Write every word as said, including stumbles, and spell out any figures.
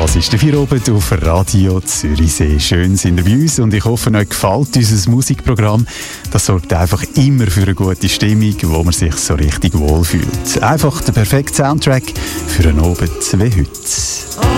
Das ist der Feierabend auf Radio Zürichsee. Schön sind ihr bei uns und ich hoffe, euch gefällt unser Musikprogramm. Das sorgt einfach immer für eine gute Stimmung, wo man sich so richtig wohlfühlt. Einfach der perfekte Soundtrack für einen Abend wie heute.